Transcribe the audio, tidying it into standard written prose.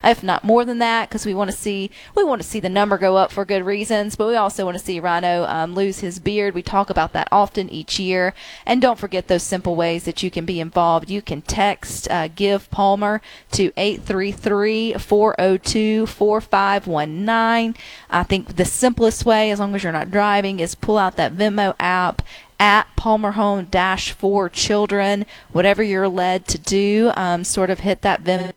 if not more than that, because we want to see the number go up for good reasons, but we also want to see Rhino lose his beard. We talk about that often each year. And don't forget those simple ways that you can be involved. You can text Give Palmer to 833-402-4519. I think the simplest way, as long as you're not driving, is pull out that Venmo app at Palmer Home -4 Children. Whatever you're led to do, sort of hit that Venmo